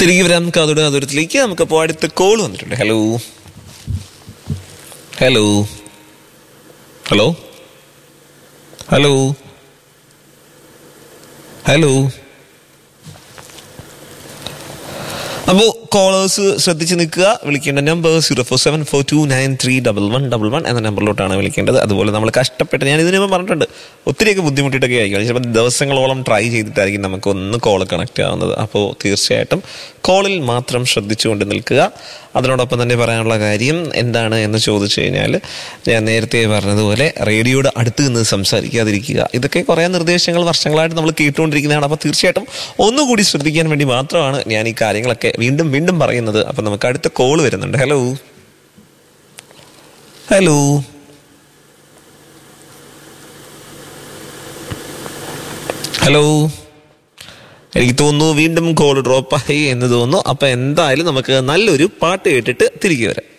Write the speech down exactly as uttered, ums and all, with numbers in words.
തിരികെ വരാം കാതോട് കാതോരത്തിലേക്ക്. നമുക്കപ്പോൾ അടുത്ത കോൾ വന്നിട്ടുണ്ട്. Hello hello hello hello hello അപ്പോൾ കോളേഴ്സ് ശ്രദ്ധിച്ച് നിൽക്കുക. വിളിക്കേണ്ട number zero four seven four to nine three double one double one എന്ന നമ്പറിലോട്ടാണ് വിളിക്കേണ്ടത്. അതുപോലെ നമ്മൾ കഷ്ടപ്പെട്ട്, ഞാൻ ഇതിനു മുമ്പ് പറഞ്ഞിട്ടുണ്ട്, ഒത്തിരിയൊക്കെ ബുദ്ധിമുട്ടിയിട്ടൊക്കെ ആയിരിക്കും. ചിലപ്പോൾ ദിവസങ്ങളോളം ട്രൈ ചെയ്തിട്ടായിരിക്കും നമുക്ക് ഒന്ന് കോൾ കണക്ട് ആവുന്നത്. അപ്പോൾ തീർച്ചയായിട്ടും കോളിൽ മാത്രം ശ്രദ്ധിച്ചുകൊണ്ട് നിൽക്കുക. അതിനോടൊപ്പം തന്നെ പറയാനുള്ള കാര്യം എന്താണ് എന്ന് ചോദിച്ചു കഴിഞ്ഞാൽ, ഞാൻ നേരത്തെ പറഞ്ഞതുപോലെ റേഡിയോയുടെ അടുത്ത് നിന്ന് സംസാരിക്കാതിരിക്കുക. ഇതൊക്കെ കുറേ നിർദ്ദേശങ്ങൾ വർഷങ്ങളായിട്ട് നമ്മൾ കേട്ടുകൊണ്ടിരിക്കുന്നതാണ്. അപ്പോൾ തീർച്ചയായിട്ടും ഒന്നുകൂടി ശ്രദ്ധിക്കാൻ വേണ്ടി മാത്രമാണ് ഞാൻ ഈ കാര്യങ്ങളൊക്കെ വീണ്ടും വീണ്ടും പറയുന്നത്. അപ്പം നമുക്ക് അടുത്ത കോൾ വരുന്നുണ്ട്. ഹലോ ഹലോ ഹലോ എനിക്ക് തോന്നുന്നു വീണ്ടും കോൾ ഡ്രോപ്പായി എന്ന് തോന്നുന്നു. അപ്പം എന്തായാലും നമുക്ക് നല്ലൊരു പാട്ട് കേട്ടിട്ട് തിരികെ വരാം.